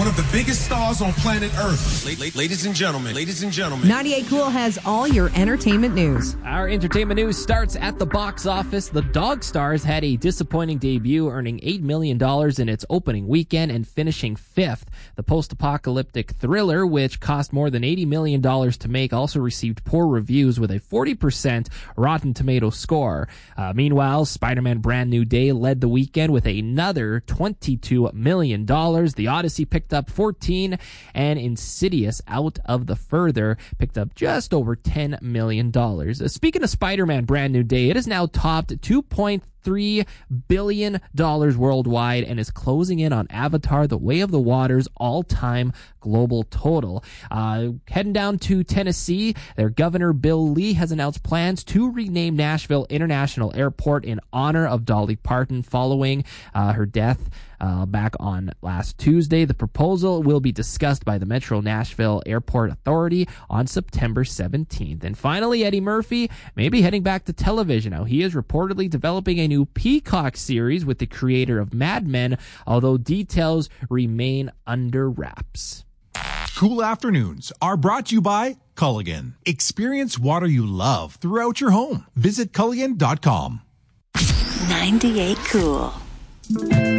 one of the biggest stars on planet Earth. Ladies and gentlemen. 98 Cool has all your entertainment news. Our entertainment news starts at the box office. The Dog Stars had a disappointing debut, earning $8 million in its opening weekend and finishing fifth. The post-apocalyptic thriller, which cost more than $80 million to make, also received poor reviews with a 40% Rotten Tomatoes score. Meanwhile, Spider-Man Brand New Day led the weekend with another $22 million. The Odyssey picked up 14, and Insidious Out of the Further picked up just over $10 million. Speaking of Spider-Man Brand New Day, it has now topped $2.3 billion worldwide and is closing in on Avatar: The Way of the Water's all-time global total. Heading down to Tennessee, their Governor Bill Lee has announced plans to rename Nashville International Airport in honor of Dolly Parton following her death back on last Tuesday. The proposal will be discussed by the Metro Nashville Airport Authority on September 17th. And finally, Eddie Murphy may be heading back to television. Now, he is reportedly developing a new Peacock series with the creator of Mad Men, although details remain under wraps. Cool Afternoons are brought to you by Culligan. Experience water you love throughout your home. Visit Culligan.com. 98 Cool.